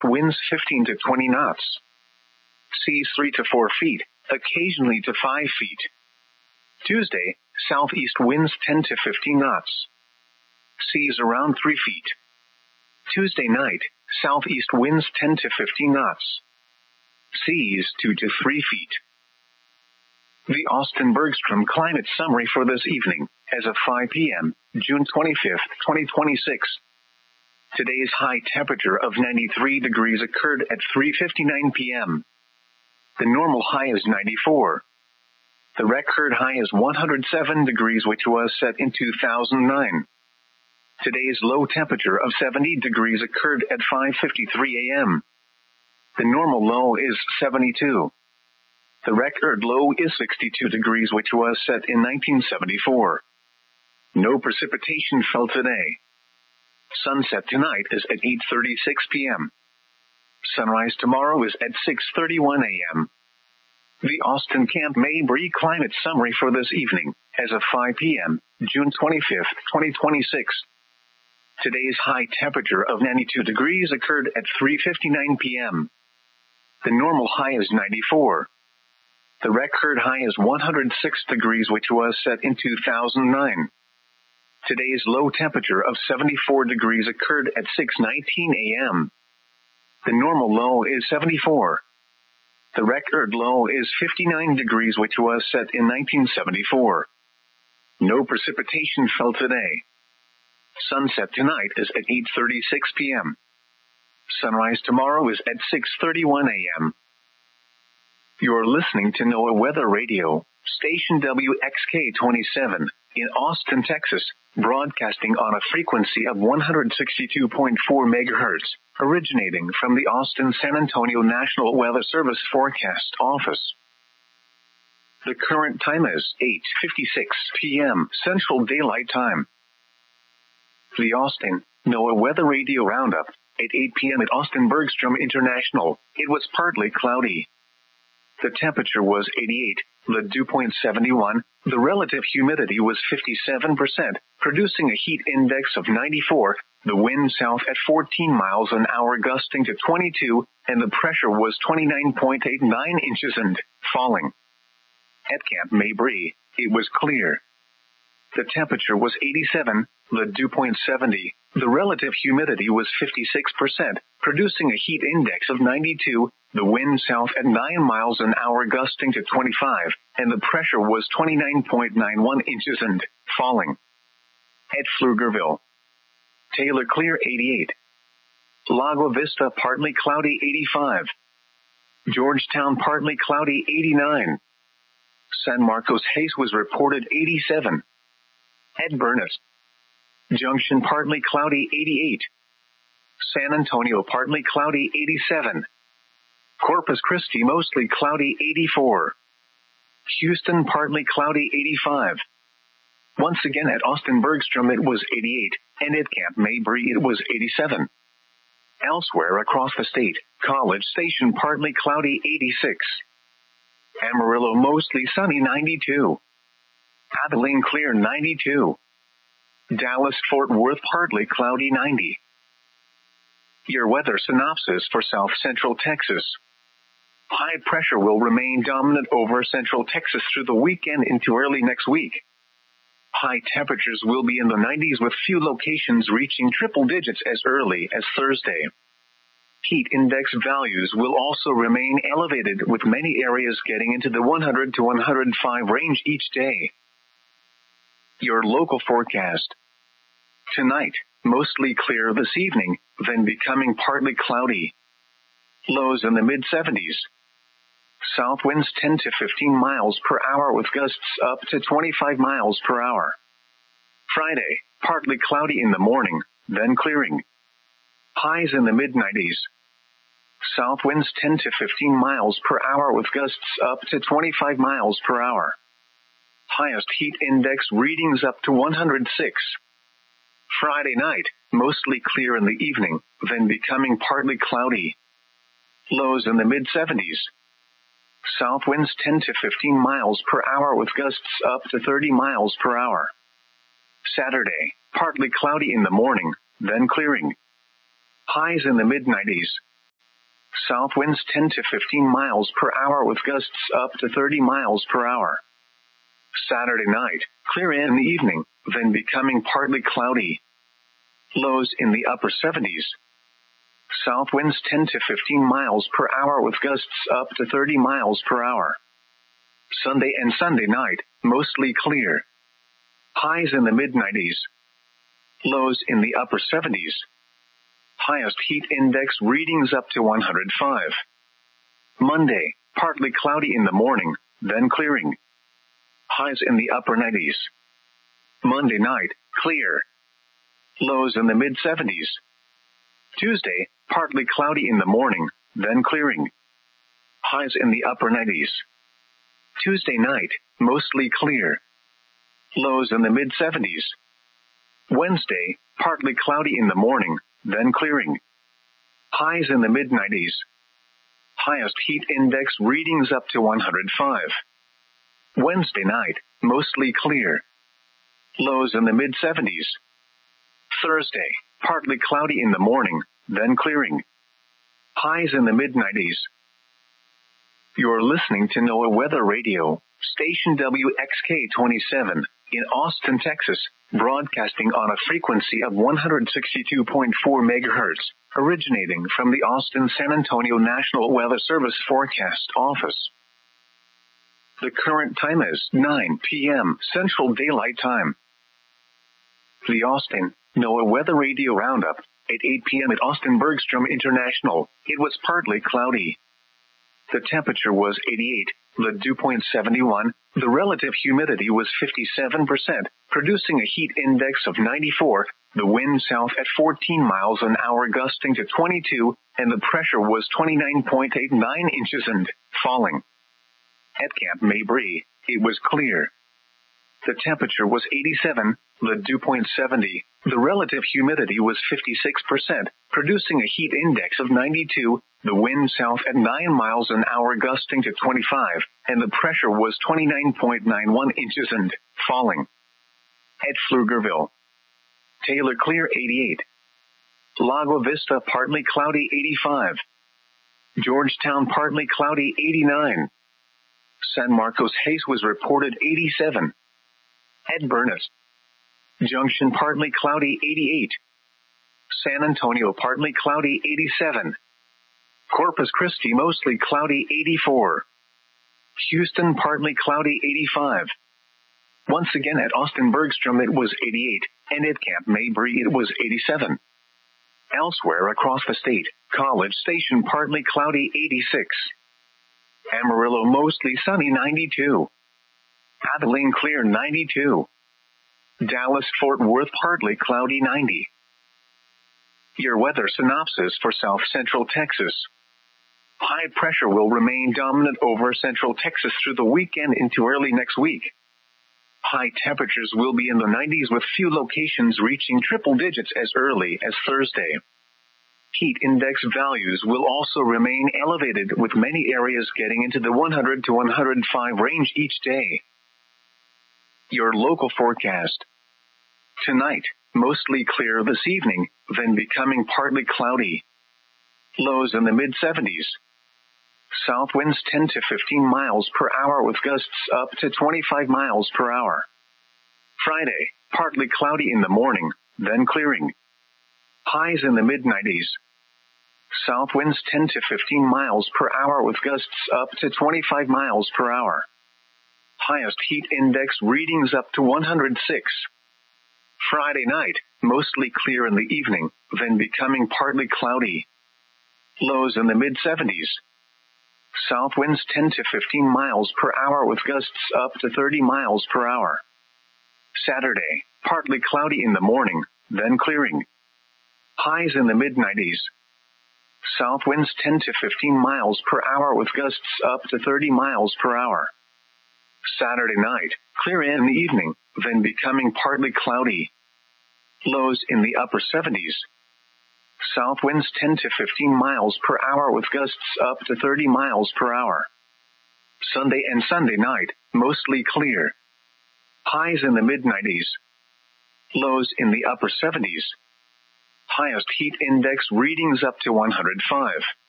winds 15 to 20 knots. Seas 3 to 4 feet, occasionally to 5 feet. Tuesday, southeast winds 10 to 15 knots. Seas around 3 feet. Tuesday night, southeast winds 10 to 15 knots. Seas 2 to 3 feet. The Austin Bergstrom climate summary for this evening, as of 5 p.m., June 25, 2026. Today's high temperature of 93 degrees occurred at 3:59 p.m. The normal high is 94. The record high is 107 degrees, which was set in 2009. Today's low temperature of 70 degrees occurred at 5:53 a.m. The normal low is 72. The record low is 62 degrees, which was set in 1974. No precipitation fell today. Sunset tonight is at 8:36 p.m. Sunrise tomorrow is at 6:31 a.m. The Austin Camp Mabry climate summary for this evening, as of 5 p.m., June 25, 2026. Today's high temperature of 92 degrees occurred at 3:59 p.m. The normal high is 94. The record high is 106 degrees, which was set in 2009. Today's low temperature of 74 degrees occurred at 6:19 a.m. The normal low is 74. The record low is 59 degrees, which was set in 1974. No precipitation fell today. Sunset tonight is at 8:36 p.m. Sunrise tomorrow is at 6:31 a.m. You're listening to NOAA Weather Radio, station WXK-27, in Austin, Texas, broadcasting on a frequency of 162.4 megahertz, originating from the Austin-San Antonio National Weather Service Forecast Office. The current time is 8:56 p.m. Central Daylight Time. The Austin NOAA Weather Radio Roundup, at 8 p.m. at Austin Bergstrom International, it was partly cloudy. The temperature was 88, the dew point 71, the relative humidity was 57%, producing a heat index of 94, the wind south at 14 miles an hour gusting to 22, and the pressure was 29.89 inches and falling. At Camp Mabry, it was clear. The temperature was 87, the dew point 70, the relative humidity was 56%, producing a heat index of 92, the wind south at 9 miles an hour gusting to 25, and the pressure was 29.91 inches and falling. At Pflugerville, Taylor clear 88. Lago Vista partly cloudy 85. Georgetown partly cloudy 89. San Marcos Hayes was reported 87. At Burnett, Junction partly cloudy 88. San Antonio partly cloudy 87. Corpus Christi mostly cloudy 84. Houston partly cloudy 85. Once again at Austin Bergstrom it was 88, and at Camp Mabry it was 87. Elsewhere across the state, College Station partly cloudy 86. Amarillo mostly sunny 92. Abilene clear 92. Dallas-Fort Worth partly cloudy 90. Your weather synopsis for South Central Texas. High pressure will remain dominant over Central Texas through the weekend into early next week. High temperatures will be in the 90s with few locations reaching triple digits as early as Thursday. Heat index values will also remain elevated with many areas getting into the 100 to 105 range each day. Your local forecast. Tonight, mostly clear this evening, then becoming partly cloudy. Lows in the mid-70s. South winds 10 to 15 miles per hour with gusts up to 25 miles per hour. Friday, partly cloudy in the morning, then clearing. Highs in the mid-90s. South winds 10 to 15 miles per hour with gusts up to 25 miles per hour. Highest heat index readings up to 106. Friday night, mostly clear in the evening, then becoming partly cloudy. Lows in the mid-70s. South winds 10 to 15 miles per hour with gusts up to 30 miles per hour. Saturday, partly cloudy in the morning, then clearing. Highs in the mid-90s. South winds 10 to 15 miles per hour with gusts up to 30 miles per hour. Saturday night, clear in the evening, then becoming partly cloudy. Lows in the upper 70s. South winds 10 to 15 miles per hour with gusts up to 30 miles per hour. Sunday and Sunday night, mostly clear. Highs in the mid-90s. Lows in the upper 70s. Highest heat index readings up to 105. Monday, partly cloudy in the morning, then clearing. Highs in the upper 90s. Monday night, clear. Lows in the mid-70s. Tuesday, partly cloudy in the morning, then clearing. Highs in the upper 90s. Tuesday night, mostly clear. Lows in the mid-70s. Wednesday, partly cloudy in the morning, then clearing. Highs in the mid-90s. Highest heat index readings up to 105. Wednesday night, mostly clear. Lows in the mid-70s. Thursday, partly cloudy in the morning, then clearing. Highs in the mid-90s. You're listening to NOAA Weather Radio, station WXK-27, in Austin, Texas, broadcasting on a frequency of 162.4 MHz, originating from the Austin-San Antonio National Weather Service Forecast Office. The current time is 9 p.m. Central Daylight Time. The Austin NOAA Weather Radio Roundup, at 8 p.m. at Austin Bergstrom International, it was partly cloudy. The temperature was 88, the dew point 71, the relative humidity was 57%, producing a heat index of 94, the wind south at 14 miles an hour gusting to 22, and the pressure was 29.89 inches and falling. At Camp Mabry, it was clear. The temperature was 87, the dew point 70, the relative humidity was 56%, producing a heat index of 92, the wind south at 9 miles an hour gusting to 25, and the pressure was 29.91 inches and falling. At Pflugerville, Taylor clear 88. Lago Vista partly cloudy 85. Georgetown partly cloudy 89. San Marcos Hayes was reported 87. At Burnett, Junction partly cloudy 88. San Antonio partly cloudy 87. Corpus Christi mostly cloudy 84. Houston partly cloudy 85. Once again at Austin Bergstrom it was 88, and at Camp Mabry it was 87. Elsewhere across the state, College Station partly cloudy 86. Amarillo mostly sunny 92. Abilene clear 92. Dallas-Fort Worth partly cloudy 90. Your weather synopsis for South Central Texas. High pressure will remain dominant over Central Texas through the weekend into early next week. High temperatures will be in the 90s with few locations reaching triple digits as early as Thursday. Heat index values will also remain elevated with many areas getting into the 100 to 105 range each day. Your local forecast. Tonight, mostly clear this evening, then becoming partly cloudy. Lows in the mid-70s. South winds 10 to 15 miles per hour with gusts up to 25 miles per hour. Friday, partly cloudy in the morning, then clearing. Highs in the mid-90s. South winds 10 to 15 miles per hour with gusts up to 25 miles per hour. Highest heat index readings up to 106. Friday night, mostly clear in the evening, then becoming partly cloudy. Lows in the mid-70s. South winds 10 to 15 miles per hour with gusts up to 30 miles per hour. Saturday, partly cloudy in the morning, then clearing. Highs in the mid-90s. South winds 10 to 15 miles per hour with gusts up to 30 miles per hour. Saturday night, clear in the evening, then becoming partly cloudy. Lows in the upper 70s. South winds 10 to 15 miles per hour with gusts up to 30 miles per hour. Sunday and Sunday night, mostly clear. Highs in the mid-90s. Lows in the upper 70s. Highest heat index readings up to 105.